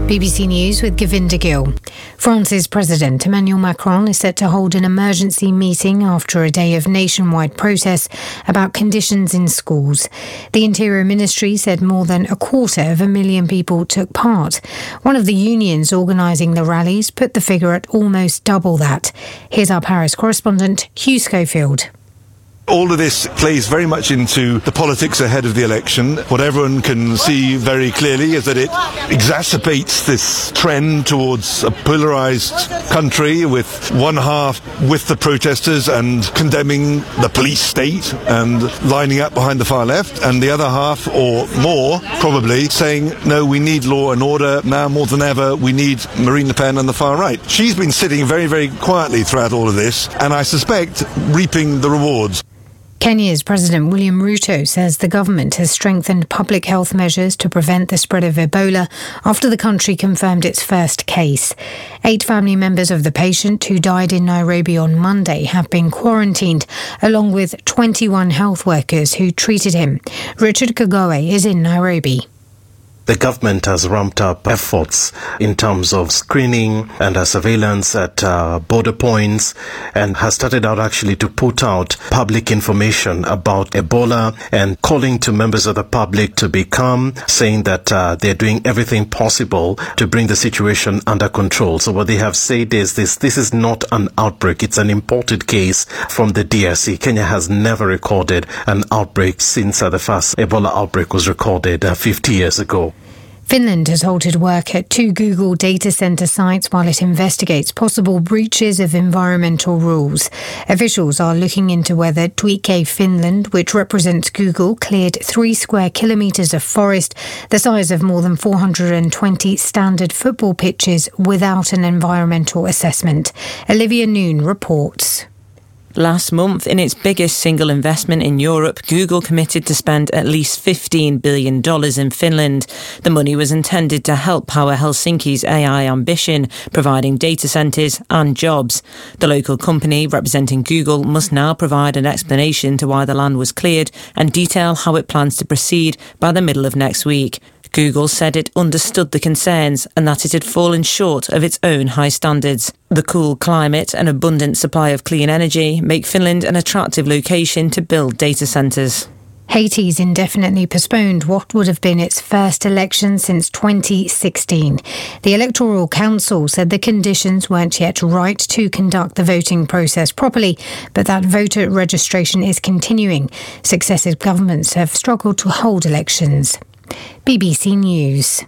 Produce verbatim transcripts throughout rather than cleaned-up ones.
B B C News with Govinda Gill. France's President Emmanuel Macron is set to hold an emergency meeting after a day of nationwide protests about conditions in schools. The Interior Ministry said more than a quarter of a million people took part. One of the unions organising the rallies put the figure at almost double that. Here's our Paris correspondent, Hugh Schofield. All of this plays very much into the politics ahead of the election. What everyone can see very clearly is that it exacerbates this trend towards a polarised country, with one half with the protesters and condemning the police state and lining up behind the far left, and the other half, or more probably, saying, no, we need law and order. Now more than ever, we need Marine Le Pen on the far right. She's been sitting very, very quietly throughout all of this, and I suspect reaping the rewards. Kenya's President William Ruto says the government has strengthened public health measures to prevent the spread of Ebola after the country confirmed its first case. Eight family members of the patient who died in Nairobi on Monday have been quarantined, along with twenty-one health workers who treated him. Richard Kagoe is in Nairobi. The government has ramped up efforts in terms of screening and uh, surveillance at uh, border points, and has started out actually to put out public information about Ebola and calling to members of the public to be calm, saying that uh, they're doing everything possible to bring the situation under control. So what they have said is this, this is not an outbreak, it's an imported case from the D R C. Kenya has never recorded an outbreak since uh, the first Ebola outbreak was recorded uh, fifty years ago. Finland has halted work at two Google data centre sites while it investigates possible breaches of environmental rules. Officials are looking into whether Tweeke Finland, which represents Google, cleared three square kilometres of forest, the size of more than four hundred twenty standard football pitches, without an environmental assessment. Olivia Noon reports. Last month, in its biggest single investment in Europe, Google committed to spend at least fifteen billion dollars in Finland. The money was intended to help power Helsinki's A I ambition, providing data centres and jobs. The local company representing Google must now provide an explanation to why the land was cleared and detail how it plans to proceed by the middle of next week. Google said it understood the concerns and that it had fallen short of its own high standards. The cool climate and abundant supply of clean energy make Finland an attractive location to build data centres. Haiti's indefinitely postponed what would have been its first election since twenty sixteen. The Electoral Council said the conditions weren't yet right to conduct the voting process properly, but that voter registration is continuing. Successive governments have struggled to hold elections. B B C News.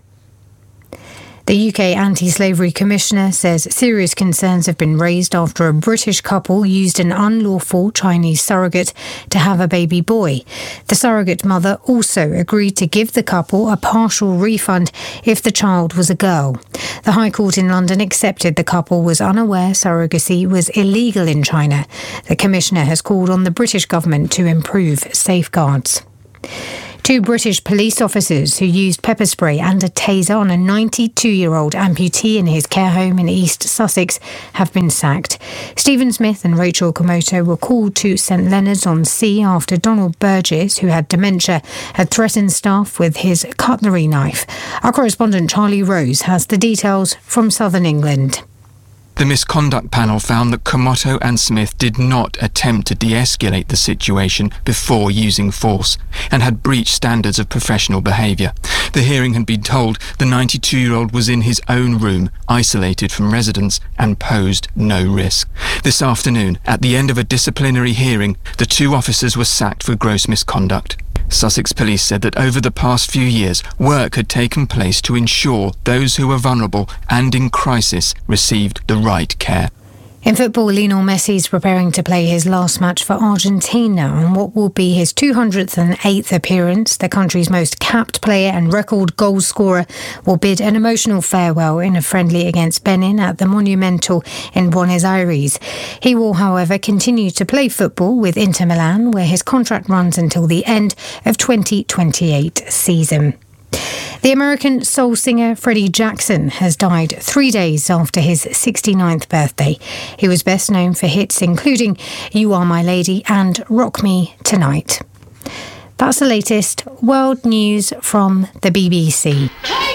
The U K Anti-Slavery Commissioner says serious concerns have been raised after a British couple used an unlawful Chinese surrogate to have a baby boy. The surrogate mother also agreed to give the couple a partial refund if the child was a girl. The High Court in London accepted the couple was unaware surrogacy was illegal in China. The Commissioner has called on the British government to improve safeguards. Two British police officers who used pepper spray and a taser on a ninety-two-year-old amputee in his care home in East Sussex have been sacked. Stephen Smith and Rachel Komoto were called to St Leonards-on-Sea after Donald Burgess, who had dementia, had threatened staff with his cutlery knife. Our correspondent Charlie Rose has the details from southern England. The misconduct panel found that Komoto and Smith did not attempt to de-escalate the situation before using force and had breached standards of professional behaviour. The hearing had been told the ninety-two-year-old was in his own room, isolated from residents, and posed no risk. This afternoon, at the end of a disciplinary hearing, the two officers were sacked for gross misconduct. Sussex Police said that over the past few years, work had taken place to ensure those who were vulnerable and in crisis received the right care. In football, Lionel Messi is preparing to play his last match for Argentina on what will be his two hundred eighth appearance. The country's most capped player and record goal scorer will bid an emotional farewell in a friendly against Benin at the Monumental in Buenos Aires. He will, however, continue to play football with Inter Milan, where his contract runs until the end of twenty twenty-eight season. The American soul singer Freddie Jackson has died three days after his sixty-ninth birthday. He was best known for hits including You Are My Lady and Rock Me Tonight. That's the latest world news from the B B C.